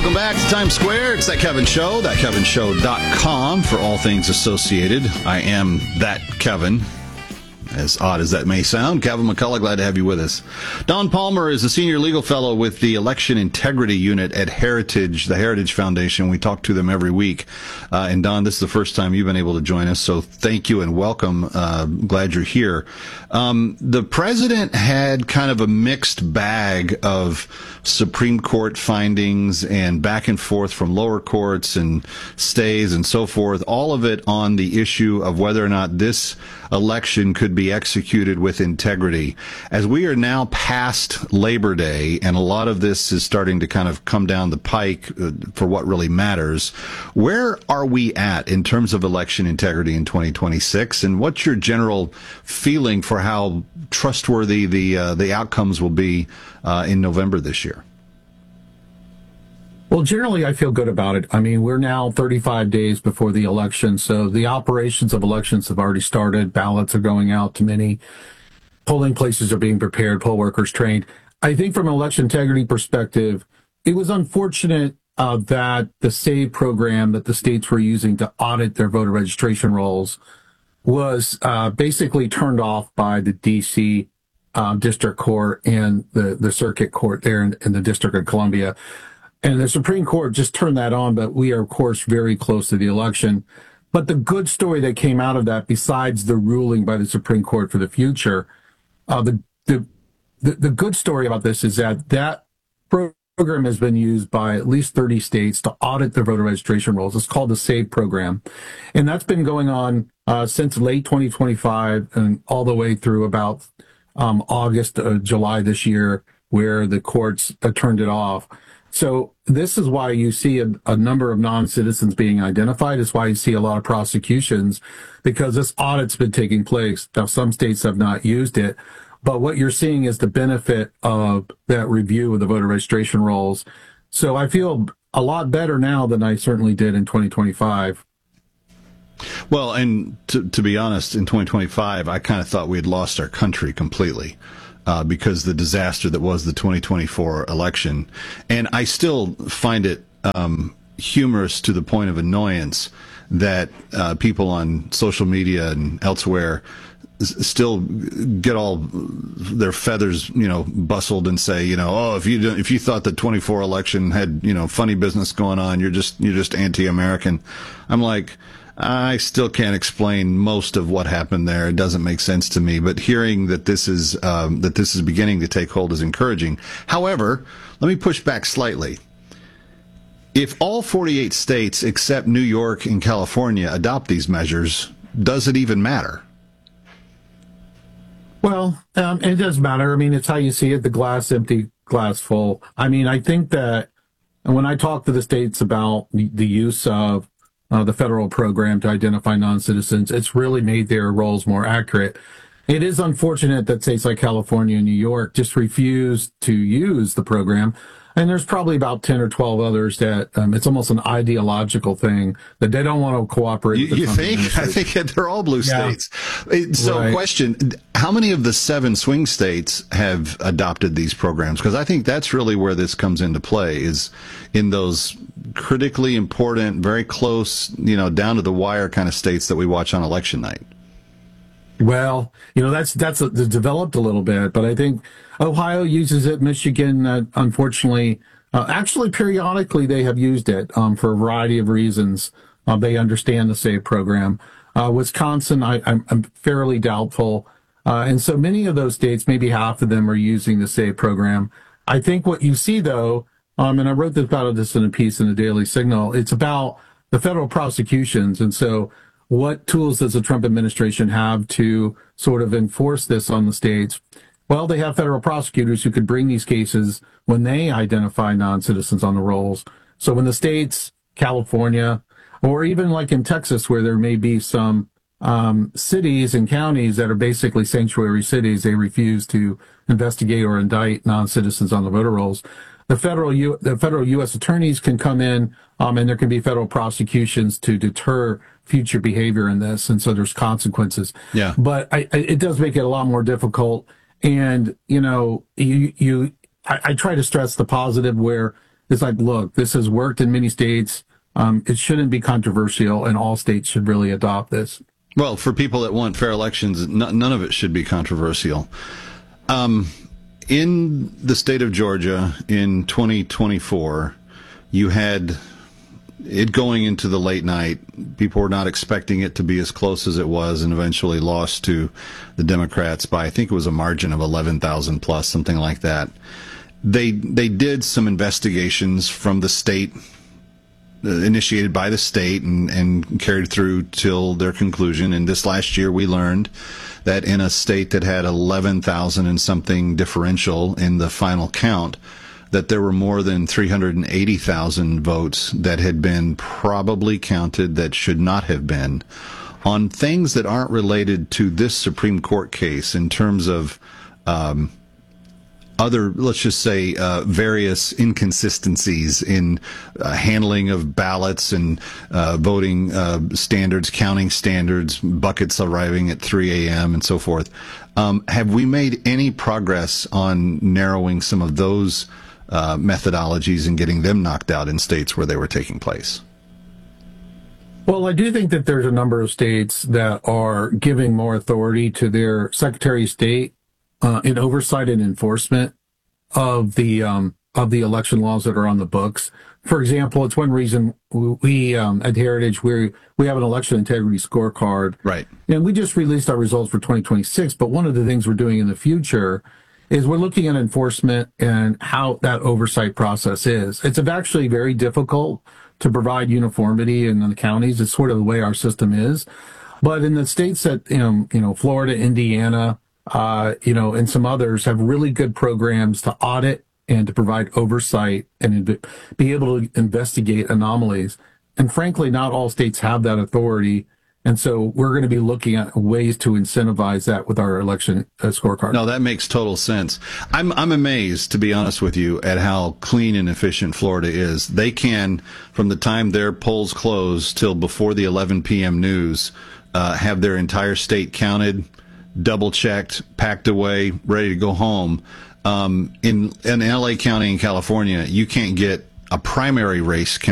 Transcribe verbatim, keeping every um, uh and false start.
Welcome back to Times Square. It's That Kevin Show, that kevin show dot com for all things associated. I am that Kevin. As odd as that may sound, Kevin McCullough, glad to have you with us. Don Palmer is a senior legal fellow with the Election Integrity Unit at Heritage, the Heritage Foundation. We talk to them every week. Uh, and Don, this is the first time you've been able to join us, so thank you and welcome. Uh, glad you're here. Um, the president had kind of a mixed bag of Supreme Court findings and back and forth from lower courts and stays and so forth, all of it on the issue of whether or not this election could be executed with integrity. As we are now past Labor Day, and a lot of this is starting to kind of come down the pike uh, for what really matters, where are we at in terms of election integrity in twenty twenty-six, and what's your general feeling for how trustworthy the uh, the outcomes will be uh, in November this year? Well, generally, I feel good about it. I mean, we're now thirty-five days before the election, so the operations of elections have already started. Ballots are going out to many. Polling places are being prepared, poll workers trained. I think from an election integrity perspective, it was unfortunate uh, that the SAVE program that the states were using to audit their voter registration rolls was uh, basically turned off by the D C uh, District Court and the, the Circuit Court there in, in the District of Columbia. And the Supreme Court just turned that on, but we are, of course, very close to the election. But the good story that came out of that, besides the ruling by the Supreme Court for the future, uh, the, the the the good story about this is that that program has been used by at least thirty states to audit their voter registration rolls. It's called the SAVE program. And that's been going on uh, since late twenty twenty-five and all the way through about um, August, uh, July this year, where the courts uh, turned it off. So this is why you see a, a number of non-citizens being identified. It's why you see a lot of prosecutions, because this audit's been taking place. Now, some states have not used it, but what you're seeing is the benefit of that review of the voter registration rolls. So I feel a lot better now than I certainly did in twenty twenty-five. Well, and to, to be honest, in twenty twenty-five, I kind of thought we had lost our country completely. Uh, because the disaster that was the twenty twenty-four election. And I still find it um, humorous to the point of annoyance that uh, people on social media and elsewhere s- still get all their feathers, you know, bustled and say, you know, oh, if you don't, if you thought the twenty-four election had, you know, funny business going on, you're just you're just anti-American. I'm like, I still can't explain most of what happened there. It doesn't make sense to me. But hearing that this is um, that this is beginning to take hold is encouraging. However, let me push back slightly. If all forty-eight states except New York and California adopt these measures, does it even matter? Well, um, it does matter. I mean, it's how you see it, the glass empty, glass full. I mean, I think that when I talk to the states about the, the use of Uh, the federal program to identify non-citizens, it's really made their roles more accurate. It is unfortunate that states like California and New York just refuse to use the program. And there's probably about ten or twelve others that um, it's almost an ideological thing that they don't want to cooperate you, with the you think? I think they're all blue yeah. states. So right. Question, how many of the seven swing states have adopted these programs? Because I think that's really where this comes into play, is in those critically important, very close, you know, down to the wire kind of states that we watch on election night. Well, you know, that's that's uh, developed a little bit, but I think Ohio uses it. Michigan, uh, unfortunately, uh, actually, periodically they have used it um, for a variety of reasons. Uh, they understand the SAVE program. Uh, Wisconsin, I, I'm, I'm fairly doubtful. Uh, and so many of those states, maybe half of them, are using the SAVE program. I think what you see, though, um, and I wrote this about this in a piece in the Daily Signal, it's about the federal prosecutions. And so what tools does the Trump administration have to sort of enforce this on the states? Well, they have federal prosecutors who could bring these cases when they identify non-citizens on the rolls. So when the states, California, or even like in Texas, where there may be some um, cities and counties that are basically sanctuary cities, they refuse to investigate or indict non-citizens on the voter rolls. The federal U, the federal U S attorneys can come in, um, and there can be federal prosecutions to deter future behavior in this, and so there's consequences. Yeah. But I, I, it does make it a lot more difficult. And you know, you you I, I try to stress the positive where It's like, look, this has worked in many states. Um, it shouldn't be controversial, and all states should really adopt this. Well, for people that want fair elections, n- none of it should be controversial. Um, in the state of Georgia in twenty twenty-four, you had it going into the late night. People were not expecting it to be as close as it was, and eventually lost to the Democrats by, I think it was a margin of eleven thousand plus, something like that. They they did some investigations from the state, uh, initiated by the state and, and carried through till their conclusion. And this last year, we learned that in a state that had eleven thousand and something differential in the final count, that there were more than three hundred eighty thousand votes that had been probably counted that should not have been, on things that aren't related to this Supreme Court case in terms of um, other, let's just say, uh, various inconsistencies in uh, handling of ballots and uh, voting uh, standards, counting standards, buckets arriving at three a.m. and so forth. Um, have we made any progress on narrowing some of those uh, methodologies and getting them knocked out in states where they were taking place? Well, I do think that there's a number of states that are giving more authority to their Secretary of State uh, in oversight and enforcement of the um, of the election laws that are on the books. For example, it's one reason we um, at Heritage we we have an election integrity scorecard, right? And we just released our results for twenty twenty-six. But one of the things we're doing in the future is we're looking at enforcement and how that oversight process is. It's actually very difficult to provide uniformity in the counties. It's sort of the way our system is. But in the states that, you know, you know Florida, Indiana, uh, you know, and some others have really good programs to audit and to provide oversight and be able to investigate anomalies. And frankly, not all states have that authority. And so we're going to be looking at ways to incentivize that with our election uh, scorecard. No, that makes total sense. I'm I'm amazed, to be honest with you, at how clean and efficient Florida is. They can, from the time their polls close till before the eleven p.m. news, uh, have their entire state counted, double-checked, packed away, ready to go home. Um, in, in L A County in California, you can't get a primary race